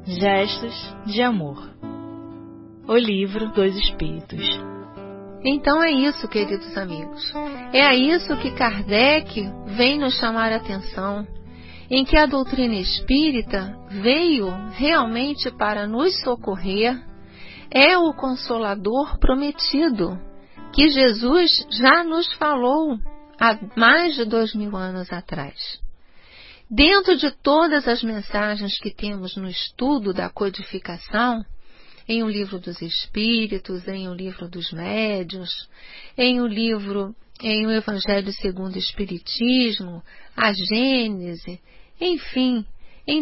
Gestos de Amor. O Livro dos Espíritos. Então é isso, queridos amigos. É a isso que Kardec vem nos chamar a atenção, em que a doutrina espírita veio realmente para nos socorrer, é o Consolador prometido, que Jesus já nos falou há mais de 2000 anos atrás. Dentro de todas as mensagens que temos no estudo da codificação, em O Livro dos Espíritos, em O Livro dos Médiuns, em o Evangelho segundo o Espiritismo, a Gênese, enfim, em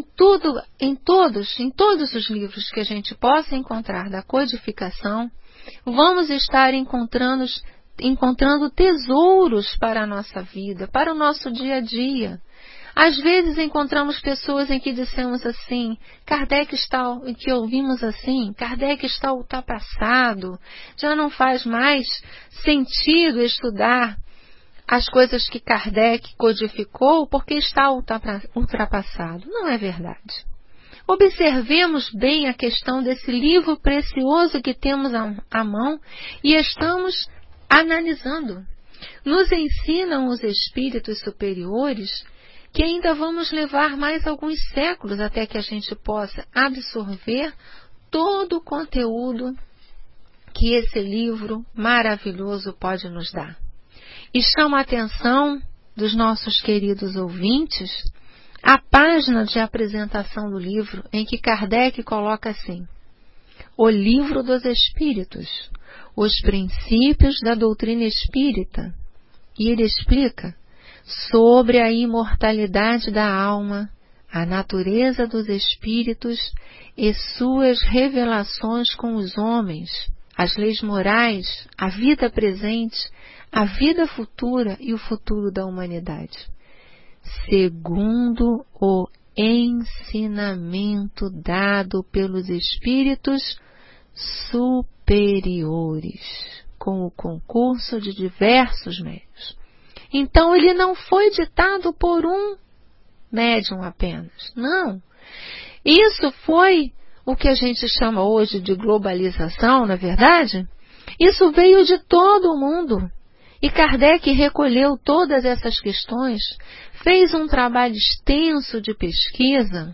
todos os livros que a gente possa encontrar da codificação, vamos estar encontrando tesouros para a nossa vida, para o nosso dia a dia. Às vezes encontramos pessoas em que dissemos assim, em que ouvimos assim, Kardec está ultrapassado, já não faz mais sentido estudar as coisas que Kardec codificou porque está ultrapassado. Não é verdade. Observemos bem a questão desse livro precioso que temos à mão e estamos analisando. Nos ensinam os espíritos superiores que ainda vamos levar mais alguns séculos até que a gente possa absorver todo o conteúdo que esse livro maravilhoso pode nos dar. E chama a atenção dos nossos queridos ouvintes a página de apresentação do livro em que Kardec coloca assim: O Livro dos Espíritos, os princípios da doutrina espírita. E ele explica sobre a imortalidade da alma, a natureza dos espíritos e suas revelações com os homens, as leis morais, a vida presente, a vida futura e o futuro da humanidade, segundo o ensinamento dado pelos espíritos superiores, com o concurso de diversos médiuns. Então, ele não foi ditado por um médium apenas. Não. Isso foi o que a gente chama hoje de globalização, na verdade. Isso veio de todo o mundo. E Kardec recolheu todas essas questões, fez um trabalho extenso de pesquisa,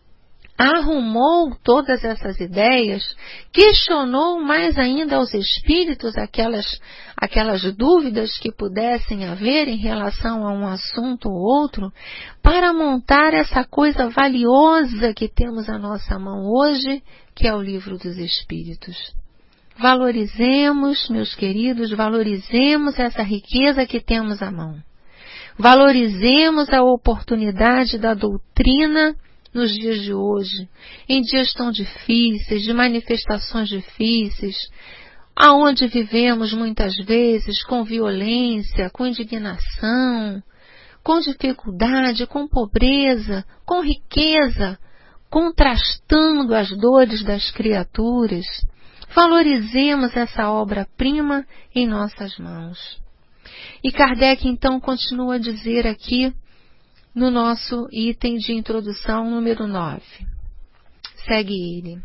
arrumou todas essas ideias, questionou mais ainda aos espíritos aquelas dúvidas que pudessem haver em relação a um assunto ou outro, para montar essa coisa valiosa que temos à nossa mão hoje, que é o Livro dos Espíritos. Valorizemos, meus queridos, valorizemos essa riqueza que temos à mão. Valorizemos a oportunidade da doutrina nos dias de hoje, em dias tão difíceis, de manifestações difíceis, aonde vivemos muitas vezes com violência, com indignação, com dificuldade, com pobreza, com riqueza, contrastando as dores das criaturas. Valorizemos essa obra-prima em nossas mãos. E Kardec então continua a dizer aqui, no nosso item de introdução número 9. Segue ele.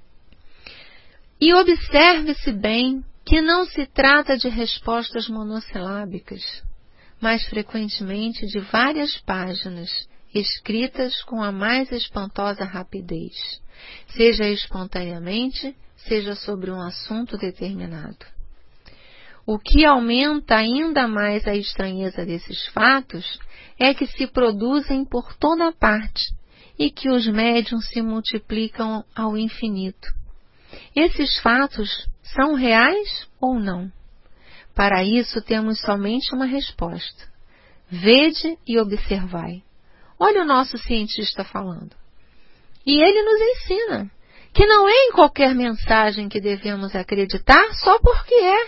E observe-se bem que não se trata de respostas monossilábicas, mas frequentemente de várias páginas, escritas com a mais espantosa rapidez, seja espontaneamente, seja sobre um assunto determinado. O que aumenta ainda mais a estranheza desses fatos é que se produzem por toda parte e que os médiuns se multiplicam ao infinito. Esses fatos são reais ou não? Para isso temos somente uma resposta. Vede e observai. Olha o nosso cientista falando. E ele nos ensina que não é em qualquer mensagem que devemos acreditar só porque é.